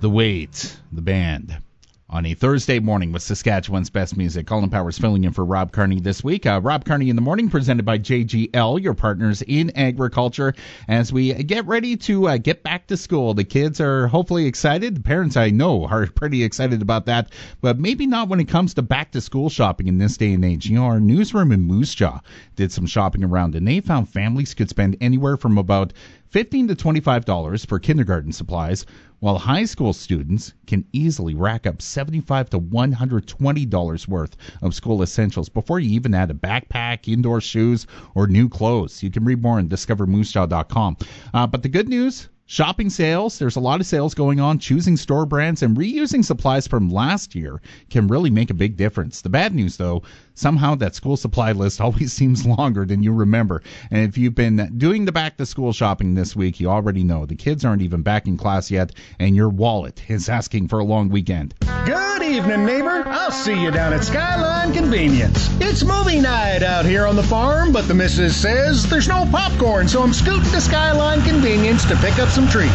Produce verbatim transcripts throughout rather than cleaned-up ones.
The Wait, the band. On a Thursday morning with Saskatchewan's best music. Colin Powers filling in for Rob Carney this week. Uh, Rob Carney in the Morning, presented by J G L, your partners in agriculture. As we get ready to uh, get back to school, the kids are hopefully excited. The parents, I know, are pretty excited about that, but maybe not when it comes to back to school shopping in this day and age. You know, our newsroom in Moose Jaw did some shopping around, and they found families could spend anywhere from about fifteen to twenty-five dollars for kindergarten supplies, while high school students can easily rack up seventy-five to one hundred twenty dollars worth of school essentials before you even add a backpack, indoor shoes, or new clothes. You can read more on discover moose jaw dot com. Uh, but the good news, shopping sales, there's a lot of sales going on. Choosing store brands and reusing supplies from last year can really make a big difference. The bad news, though, somehow that school supply list always seems longer than you remember. And if you've been doing the back-to-school shopping this week, you already know the kids aren't even back in class yet, and your wallet is asking for a long weekend. Good evening, neighbor. I'll see you down at Skyline Convenience. It's movie night out here on the farm, but the missus says there's no popcorn, so I'm scooting to Skyline Convenience to pick up some treats.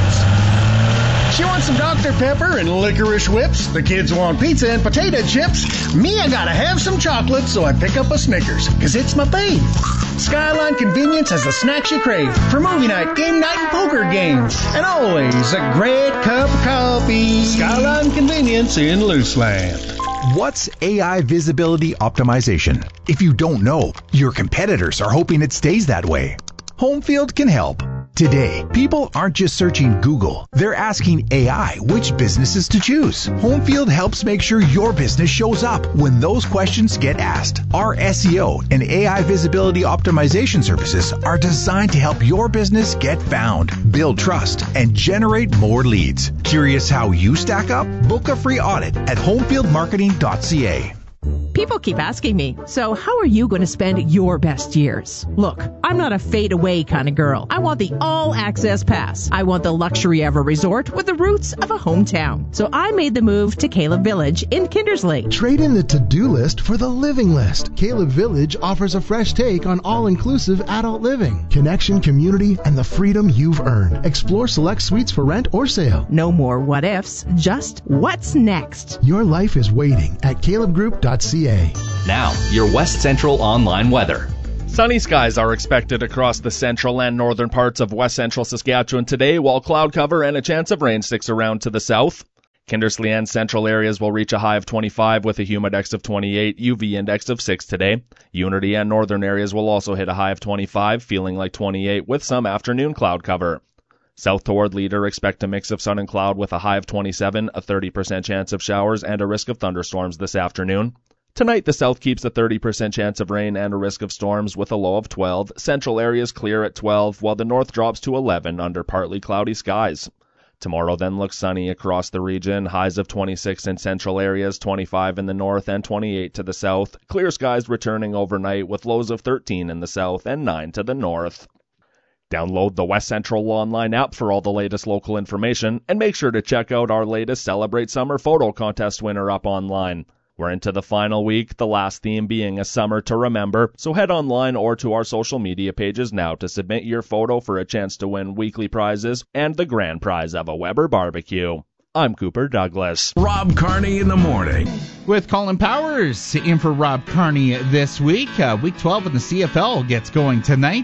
She wants some Doctor Pepper and licorice whips. The kids want pizza and potato chips. Me, I gotta have some chocolate, so I pick up a Snickers, cause it's my fave. Skyline Convenience has the snacks you crave for movie night, game night, and poker games. And always a great cup of coffee. Skyline Convenience in Luceland. What's A I visibility optimization? If you don't know, your competitors are hoping it stays that way. Homefield can help. Today, people aren't just searching Google. They're asking A I which businesses to choose. Homefield helps make sure your business shows up when those questions get asked. Our S E O and A I visibility optimization services are designed to help your business get found, build trust, and generate more leads. Curious how you stack up? Book a free audit at homefield marketing dot c a. People keep asking me, so how are you going to spend your best years? Look, I'm not a fade-away kind of girl. I want the all-access pass. I want the luxury of a resort with the roots of a hometown. So I made the move to Caleb Village in Kindersley. Trade in the to-do list for the living list. Caleb Village offers a fresh take on all-inclusive adult living, connection, community, and the freedom you've earned. Explore select suites for rent or sale. No more what-ifs, just what's next. Your life is waiting at caleb group dot c a. Now, your West Central online weather. Sunny skies are expected across the central and northern parts of West Central Saskatchewan today, while cloud cover and a chance of rain sticks around to the south. Kindersley and central areas will reach a high of twenty-five with a humidex of twenty-eight, U V index of six today. Unity and northern areas will also hit a high of twenty-five, feeling like twenty-eight with some afternoon cloud cover. South toward Leader, expect a mix of sun and cloud with a high of twenty-seven, a thirty percent chance of showers, and a risk of thunderstorms this afternoon. Tonight, the south keeps a thirty percent chance of rain and a risk of storms with a low of twelve. Central areas clear at twelve, while the north drops to eleven under partly cloudy skies. Tomorrow then looks sunny across the region, highs of twenty-six in central areas, twenty-five in the north, and twenty-eight to the south. Clear skies returning overnight with lows of thirteen in the south and nine to the north. Download the West Central Online app for all the latest local information, and make sure to check out our latest Celebrate Summer photo contest winner up online. We're into the final week, the last theme being a summer to remember, so head online or to our social media pages now to submit your photo for a chance to win weekly prizes and the grand prize of a Weber barbecue. I'm Cooper Douglas. Rob Carney in the Morning. With Colin Powers in for Rob Carney this week. Uh, week twelve in the C F L gets going tonight.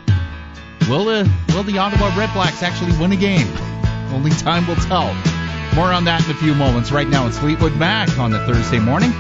Will the, will the Ottawa Redblacks actually win a game? Only time will tell. More on that in a few moments. Right now, it's Fleetwood Mac on the Thursday morning.